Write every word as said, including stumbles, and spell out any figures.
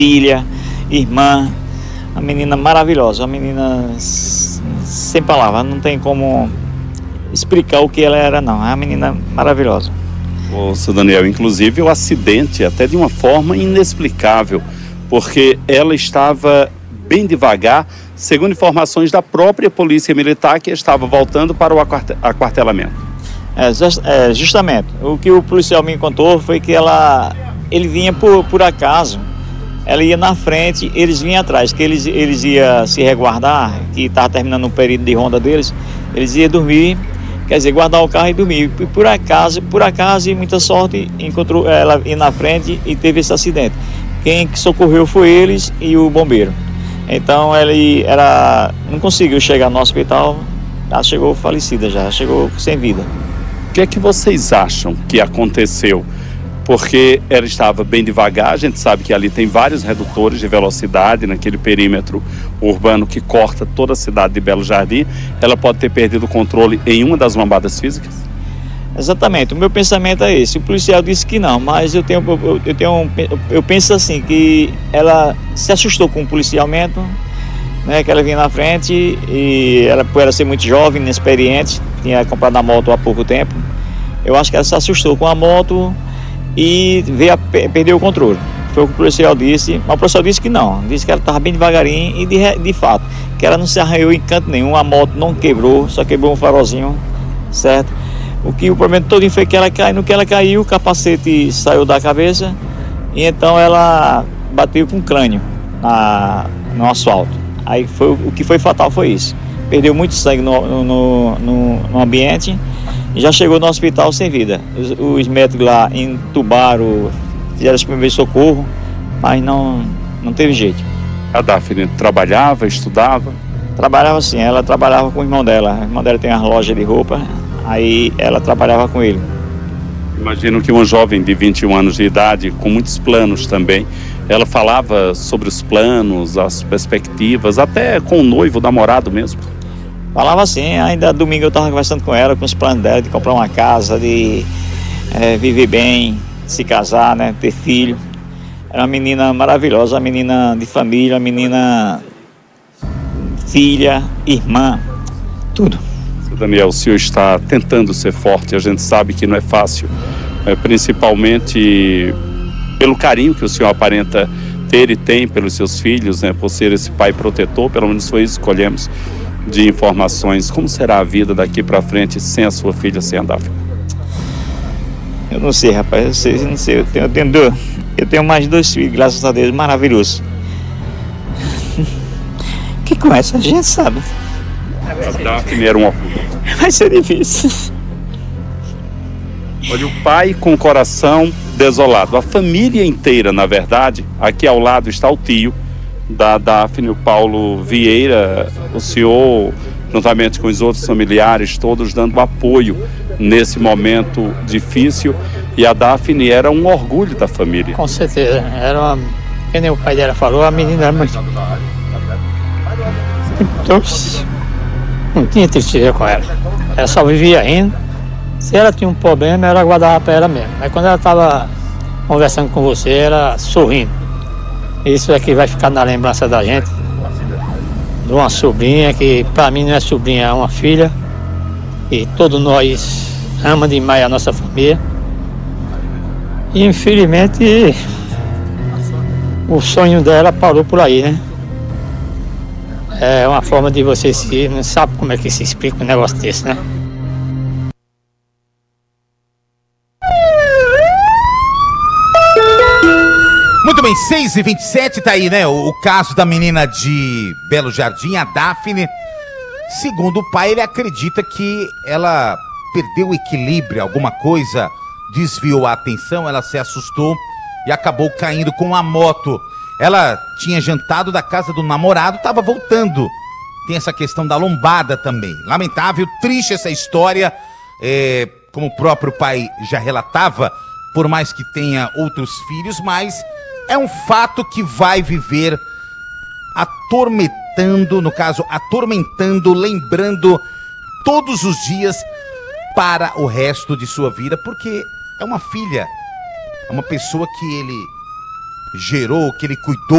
filha, irmã, uma menina maravilhosa, uma menina sem palavras, não tem como explicar o que ela era não, é uma menina maravilhosa. Ô, seu Daniel, inclusive o acidente até de uma forma inexplicável, porque ela estava bem devagar, segundo informações da própria Polícia Militar, que estava voltando para o aquartelamento. É, é, justamente, o que o policial me contou foi que ela, ele vinha por, por acaso, ela ia na frente, eles vinham atrás, que eles, eles iam se resguardar, que estava terminando o período de ronda deles, eles iam dormir, quer dizer, guardar o carro e dormir. E por acaso, por acaso e muita sorte, encontrou ela ir na frente e teve esse acidente. Quem socorreu foi eles e o bombeiro. Então ele era, não conseguiu chegar no hospital, ela chegou falecida já, chegou sem vida. O que é que vocês acham que aconteceu? Porque ela estava bem devagar, a gente sabe que ali tem vários redutores de velocidade naquele perímetro urbano que corta toda a cidade de Belo Jardim. Ela pode ter perdido o controle em uma das lombadas físicas? Exatamente, o meu pensamento é esse. O policial disse que não, mas eu tenho, eu, eu tenho, eu penso assim, que ela se assustou com o policiamento, né, que ela vinha na frente e ela, por ela ser muito jovem, inexperiente, tinha comprado a moto há pouco tempo. Eu acho que ela se assustou com a moto e veio a, perdeu o controle. Foi o que o policial disse, mas o policial disse que não, disse que ela estava bem devagarinho e de, de fato, que ela não se arranhou em canto nenhum, a moto não quebrou, só quebrou um farolzinho, certo? O que o problema todo foi que ela caiu, no que ela caiu, o capacete saiu da cabeça e então ela bateu com o crânio na, no asfalto. Aí foi, o que foi fatal foi isso. Perdeu muito sangue no, no, no, no ambiente e já chegou no hospital sem vida. Os, os médicos lá entubaram, fizeram os primeiros socorro, mas não, não teve jeito. A Daphne trabalhava, estudava? Trabalhava sim, ela trabalhava com o irmão dela. O irmão dela tem uma loja de roupa, aí ela trabalhava com ele. Imagino que uma jovem de vinte e um anos de idade, com muitos planos também, ela falava sobre os planos, as perspectivas, até com o noivo, o namorado mesmo. Falava assim, ainda domingo eu estava conversando com ela, com os planos dela, de comprar uma casa, de é, viver bem, se casar, né, ter filho. Era uma menina maravilhosa, uma menina de família, uma menina filha, irmã, tudo. Daniel, o senhor está tentando ser forte, a gente sabe que não é fácil, é, principalmente pelo carinho que o senhor aparenta ter e tem pelos seus filhos, né, por ser esse pai protetor, pelo menos foi isso que escolhemos de informações. Como será a vida daqui para frente sem a sua filha, sem a Daphne? Eu não sei, rapaz, eu, sei, eu não sei, eu tenho, eu, tenho dois, eu tenho mais dois filhos, graças a Deus, maravilhoso. Que com essa a gente sabe. A Daphne era um orgulho. Vai ser difícil. Olha, o pai com o coração desolado. A família inteira, na verdade, aqui ao lado está o tio da Daphne, o Paulo Vieira, o senhor, juntamente com os outros familiares, todos dando apoio nesse momento difícil. E a Daphne era um orgulho da família. Com certeza. Era uma, como o pai dela falou, a menina era muito... Então, não tinha tristeza com ela. Ela só vivia rindo. Se ela tinha um problema, ela guardava para ela mesmo. Mas quando ela estava conversando com você, ela sorrindo. Isso é que vai ficar na lembrança da gente. De uma sobrinha, que para mim não é sobrinha, é uma filha. E todos nós amamos demais a nossa família. E infelizmente o sonho dela parou por aí, né? É uma forma de você se... Não sabe como é que se explica um negócio desse, né? Muito bem, seis e vinte e sete, tá aí, né? O, o caso da menina de Belo Jardim, a Daphne. Segundo o pai, ele acredita que ela perdeu o equilíbrio, alguma coisa desviou a atenção, ela se assustou e acabou caindo com a moto. Ela tinha jantado da casa do namorado, estava voltando. Tem essa questão da lombada também. Lamentável, triste essa história. É, como o próprio pai já relatava, por mais que tenha outros filhos, mas é um fato que vai viver atormentando, no caso, atormentando, lembrando todos os dias para o resto de sua vida, porque é uma filha, é uma pessoa que ele gerou, que ele cuidou.